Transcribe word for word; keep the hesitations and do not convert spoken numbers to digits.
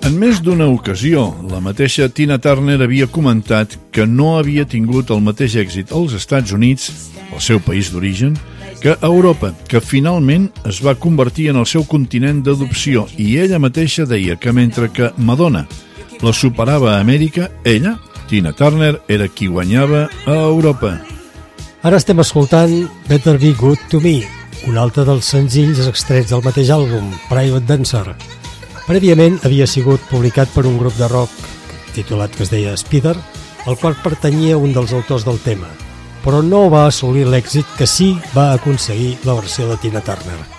En més d'una ocasió, la mateixa Tina Turner havia comentat que no havia tingut el mateix èxit als Estats Units, el seu país d'origen, que a Europa, que finalment es va convertir en el seu continent d'adopció, i ella mateixa deia que mentre que Madonna la superava a Amèrica, ella, Tina Turner, era qui guanyava a Europa. Ara estem escoltant Better Be Good to Me, un altre dels senzills extrets del mateix àlbum, Private Dancer. Prèviament havia sigut publicat per un grup de rock titulat que es deia Spider, al qual pertanyia un dels autors del tema, però no va assolir l'èxit que sí va aconseguir la versió de Tina Turner.